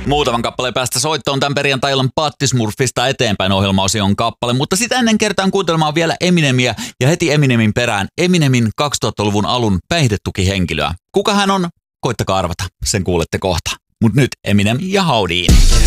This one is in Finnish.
Muutaman kappaleen päästä soittoon tämän perjantai-illan Patti Smurfista eteenpäin ohjelmaosion kappale, mutta sitä ennen kertaan kuuntelemaan vielä Eminemiä ja heti Eminemin perään Eminemin 2000-luvun alun päihdetukihenkilöä. Kuka hän on? Koittakaa arvata, sen kuulette kohta. Mut nyt Eminem ja Howdyin.